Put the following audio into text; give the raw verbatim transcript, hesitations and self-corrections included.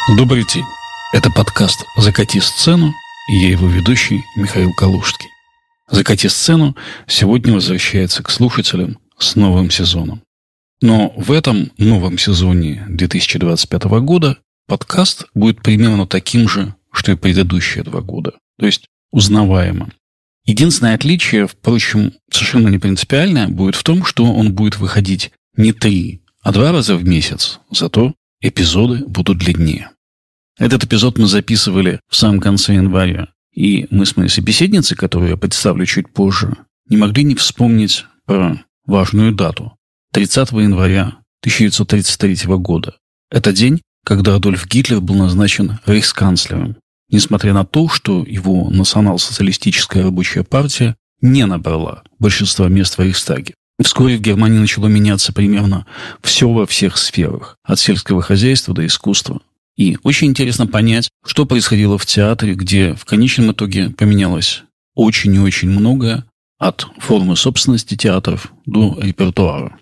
Добрый день. Это подкаст «Закати сцену», и я его ведущий Михаил Калужский. «Закати сцену» сегодня возвращается к слушателям с новым сезоном. Но в этом новом сезоне две тысячи двадцать пятого года подкаст будет примерно таким же, что и предыдущие два года. То есть узнаваемым. Единственное отличие, впрочем, совершенно не принципиальное, будет в том, что он будет выходить не три, а два раза в месяц. Зато эпизоды будут длиннее. Этот эпизод мы записывали в самом конце января. И мы с моей собеседницей, которую я представлю чуть позже, не могли не вспомнить про важную дату. тридцатого января тысяча девятьсот тридцать третьего года. Это день, когда Адольф Гитлер был назначен рейхсканцлером. Несмотря на то, что его национал-социалистическая рабочая партия не набрала большинства мест в Рейхстаге. Вскоре в Германии начало меняться примерно все во всех сферах, от сельского хозяйства до искусства. И очень интересно понять, что происходило в театре, где в конечном итоге поменялось очень и очень многое, от формы собственности театров до репертуара.